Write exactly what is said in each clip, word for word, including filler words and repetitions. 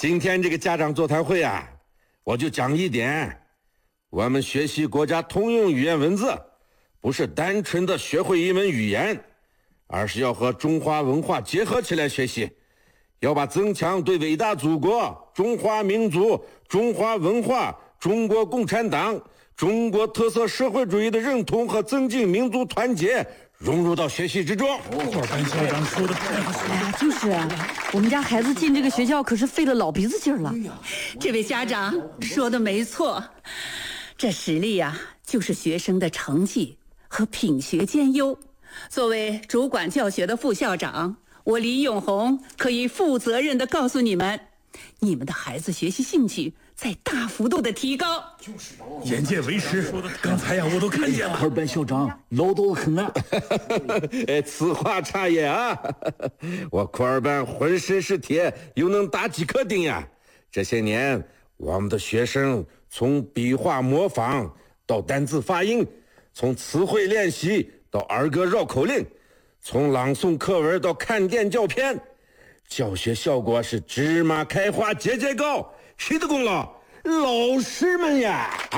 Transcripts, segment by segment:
今天这个家长座谈会啊，我就讲一点，我们学习国家通用语言文字，不是单纯的学会一门语言，而是要和中华文化结合起来学习，要把增强对伟大祖国、中华民族、中华文化、中国共产党、中国特色社会主义的认同和增进民族团结融入到学习之中。 哦，班校长说的太好了。 哎呀，就是啊，我们家孩子进这个学校可是费了老鼻子劲儿了。 这位家长说的没错，这实力呀、啊，就是学生的成绩和品学兼优。作为主管教学的副校长，我李永红可以负责任地告诉你们，你们的孩子学习兴趣在大幅度的提高。 就是眼见为实，刚才呀我都看见了。 二班校长唠叨得很啊。 哎，此话差也啊！我库尔班浑身是铁，又能打几颗钉呀？这些年，我们的学生从笔画模仿到单字发音，从词汇练习到儿歌绕口令，从朗诵课文到看店教片，教学效果是芝麻开花节节高。谁的功劳？老师们呀！啊！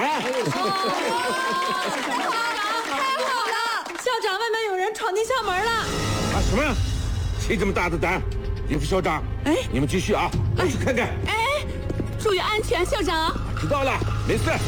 太好了！校长，外面有人闯进校门了！ 啊，什么？谁这么大的胆？李副校长， 哎， 你们继续啊，我去看看。 哎，注意安全，校长。 知道了，没事。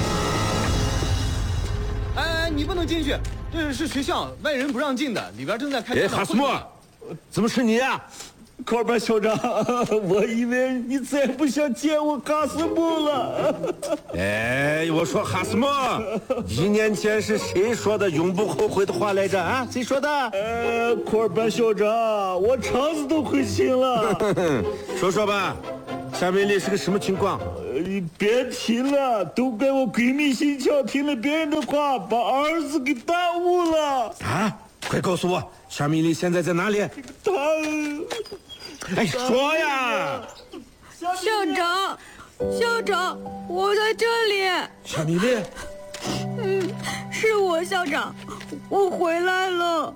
哎，你不能进去，这是学校，外人不让进的，里边正在开。 哎，哈斯莫，怎么是你呀、啊？ 库尔班校长，我以为你再不想见我哈斯莫了。 哎，我说哈斯莫，一年前是谁说的永不后悔的话来着啊？谁说的？ 呃，库尔班校长，我肠子都悔青了。 说说吧，夏美丽是个什么情况？ 呃，你别提了，都怪我鬼迷心窍，听了别人的话，把儿子给耽误了。 啊！快告诉我，夏美丽现在在哪里？ 他。 哎，说呀！ 校长，校长，我在这里。 夏米丽， 嗯，是我校长，我回来了。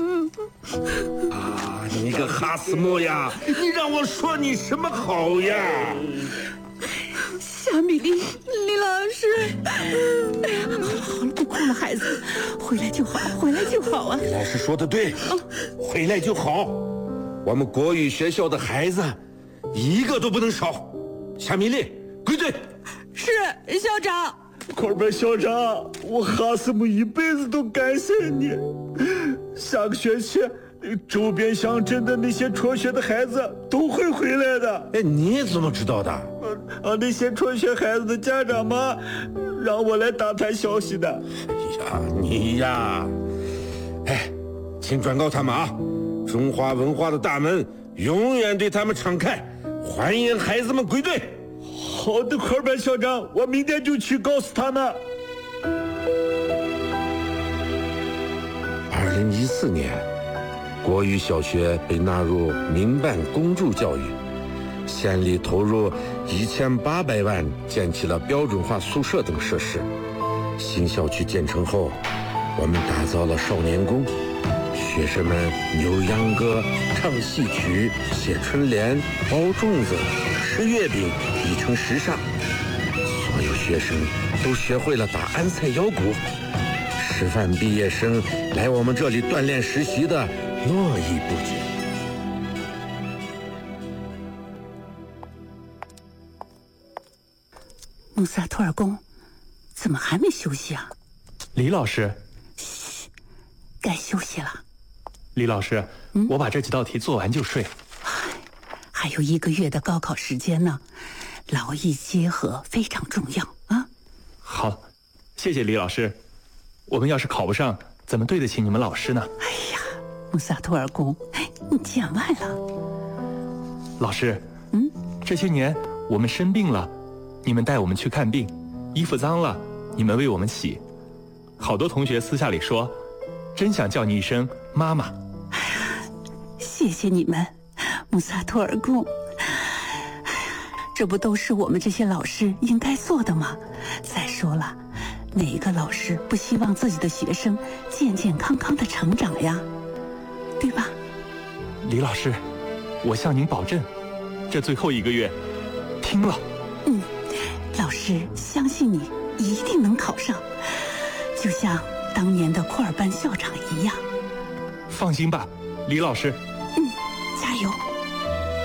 啊，你个哈斯莫呀，你让我说你什么好呀？ 夏米丽，李老师，哎呀，好了，不哭了，孩子，回来就好，回来就好啊。 李老师说的对，回来就好。我们国语学校的孩子一个都不能少。夏米丽，归队。 是校长。 库尔班校长，我哈斯姆一辈子都感谢你。下个学期周边乡镇的那些辍学的孩子都会回来的。 哎，你怎么知道的？ 啊，那些辍学孩子的家长们让我来打探消息的。 哎呀，你呀，哎，请转告他们啊，中华文化的大门永远对他们敞开，欢迎孩子们归队。 好的，库尔班校长，我明天就去告诉他们。 二零一四年，国语小学被纳入民办公助教育，县里投入一千八百万建起了标准化宿舍等设施。新校区建成后，我们打造了少年宫，学生们扭秧歌、唱戏曲、写春联、包粽子、吃月饼已成时尚。所有学生都学会了打安塞腰鼓。师范毕业生来我们这里锻炼实习的络绎不绝。 穆萨托尔公怎么还没休息啊？ 李老师， 嘘，该休息了。 李老师，嗯、我把这几道题做完就睡。 还有一个月的高考时间呢，劳逸结合非常重要啊。 好，谢谢李老师。我们要是考不上，怎么对得起你们老师呢？ 哎呀，穆萨托尔公，你见外了。 老师， 嗯， 这些年我们生病了，你们带我们去看病；衣服脏了，你们为我们洗。好多同学私下里说，真想叫你一声妈妈。 哎呀，谢谢你们，穆萨托尔公。哎呀，这不都是我们这些老师应该做的吗？再说了，哪个老师不希望自己的学生健健康康的成长呀？对吧？ 李老师，我向您保证，这最后一个月， 听了。 嗯，老师相信你一定能考上，就像当年的库尔班校长一样。 放心吧，李老师。 嗯，加油。